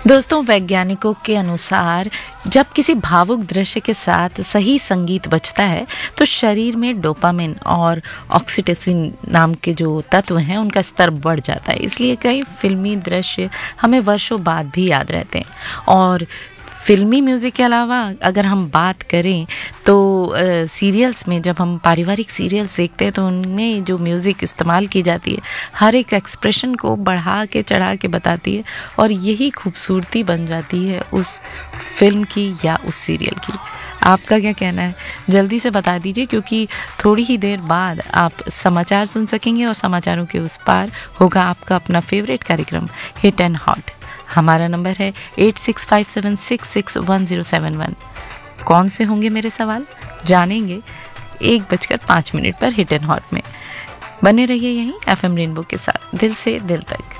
दोस्तों, वैज्ञानिकों के अनुसार जब किसी भावुक दृश्य के साथ सही संगीत बजता है तो शरीर में डोपामिन और ऑक्सीटोसिन नाम के जो तत्व हैं उनका स्तर बढ़ जाता है। इसलिए कई फिल्मी दृश्य हमें वर्षों बाद भी याद रहते हैं। और फिल्मी म्यूज़िक के अलावा अगर हम बात करें तो सीरियल्स में, जब हम पारिवारिक सीरियल्स देखते हैं तो उनमें जो म्यूज़िक इस्तेमाल की जाती है हर एक एक्सप्रेशन को बढ़ा के चढ़ा के बताती है, और यही खूबसूरती बन जाती है उस फिल्म की या उस सीरियल की। आपका क्या कहना है? जल्दी से बता दीजिए, क्योंकि थोड़ी ही देर बाद आप समाचार सुन सकेंगे और समाचारों के उस पार होगा आपका अपना फेवरेट कार्यक्रम हिट एंड हॉट। हमारा नंबर है 8657661071। कौन से होंगे मेरे सवाल, जानेंगे 1:05 पर हिट एंड हॉट में। बने रहिए यहीं FM रेनबो के साथ, दिल से दिल तक।